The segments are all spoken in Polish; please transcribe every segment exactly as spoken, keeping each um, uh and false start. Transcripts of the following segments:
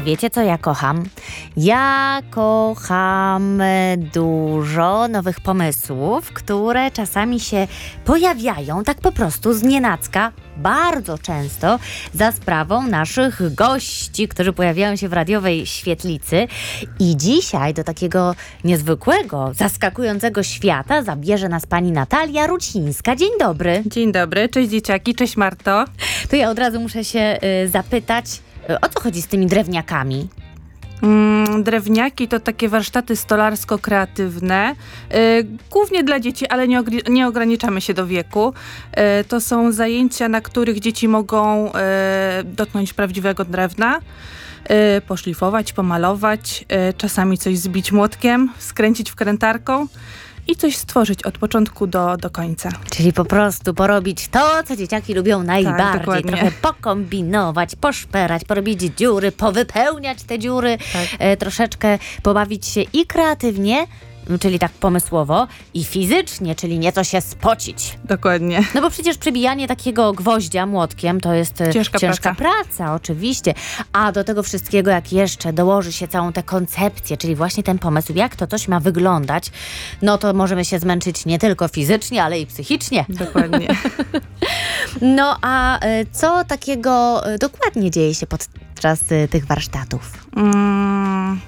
wiecie, co ja kocham? Ja kocham dużo nowych pomysłów, które czasami się pojawiają tak po prostu znienacka, bardzo często za sprawą naszych gości, którzy pojawiają się w radiowej świetlicy. I dzisiaj do takiego niezwykłego, zaskakującego świata zabierze nas pani Natalia Rucińska. Dzień dobry. Dzień dobry, cześć dzieciaki, cześć Marto. To ja od razu muszę się y, zapytać, y, o co chodzi z tymi drewniakami? Mm, drewniaki to takie warsztaty stolarsko-kreatywne, y, głównie dla dzieci, ale nie, ogri- nie ograniczamy się do wieku. Y, to są zajęcia, na których dzieci mogą y, dotknąć prawdziwego drewna, y, poszlifować, pomalować, y, czasami coś zbić młotkiem, skręcić wkrętarką i coś stworzyć od początku do, do końca. Czyli po prostu porobić to, co dzieciaki lubią najbardziej. dokładnie. Trochę pokombinować, poszperać, porobić dziury, powypełniać te dziury, Tak. e, troszeczkę pobawić się i kreatywnie, czyli tak pomysłowo, i fizycznie, czyli nieco się spocić. Dokładnie. No bo przecież przybijanie takiego gwoździa młotkiem to jest e, Ciężka ciężka praca. praca, oczywiście. A do tego wszystkiego, jak jeszcze dołoży się całą tę koncepcję, czyli właśnie ten pomysł, jak to coś ma wyglądać, no to możemy się zmęczyć nie tylko fizycznie, ale i psychicznie. Dokładnie. No a e, co takiego e, dokładnie dzieje się podczas e, tych warsztatów? Mm.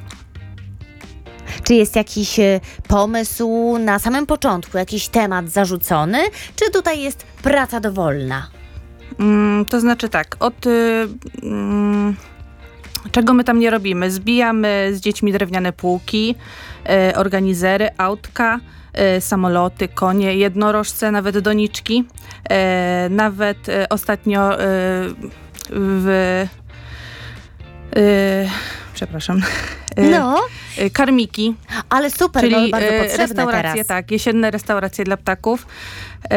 Czy jest jakiś e, pomysł na samym początku, jakiś temat zarzucony, czy tutaj jest praca dowolna? Mm, to znaczy tak, od y, mm, czego my tam nie robimy? Zbijamy z dziećmi drewniane półki, y, organizery, autka, y, samoloty, konie, jednorożce, nawet doniczki. Y, nawet y, ostatnio y, w... Y, przepraszam. Y, No, y, karmiki, ale super, czyli no, bardzo y, potrzebne restauracje, teraz. tak, jesienne restauracje dla ptaków. Y,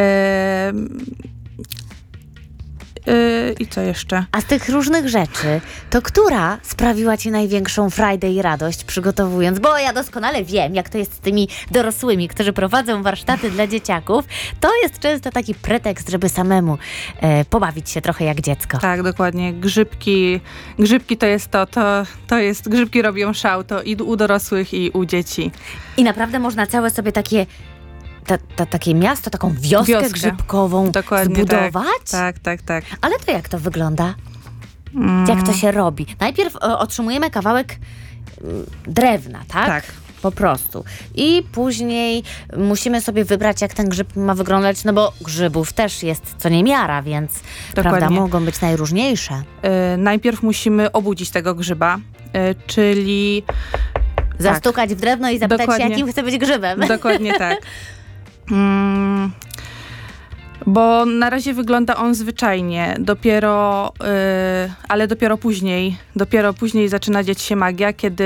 y, I co jeszcze? A z tych różnych rzeczy, to która sprawiła ci największą frajdę i radość przygotowując? Bo ja doskonale wiem, jak to jest z tymi dorosłymi, którzy prowadzą warsztaty dla dzieciaków. To jest często taki pretekst, żeby samemu e, pobawić się trochę jak dziecko. Tak, dokładnie. Grzybki, grzybki to jest to, to, to jest, grzybki robią szał, to i u dorosłych, i u dzieci. I naprawdę można całe sobie takie, ta, ta, takie miasto, taką wioskę, Wioskę. grzybkową Dokładnie zbudować? Tak, tak, tak. Ale to jak to wygląda? Mm, Jak to się robi? Najpierw e, otrzymujemy kawałek mm, drewna, tak? Tak. Po prostu. I później musimy sobie wybrać, jak ten grzyb ma wyglądać, no bo grzybów też jest co niemiara, więc Dokładnie. prawda, mogą być najróżniejsze. Y, najpierw musimy obudzić tego grzyba, y, czyli... Zastukać w drewno i zapytać Dokładnie. się, jakim chce być grzybem. Dokładnie tak. Mm, bo na razie wygląda on zwyczajnie, dopiero, y, ale dopiero później, dopiero później zaczyna dziać się magia, kiedy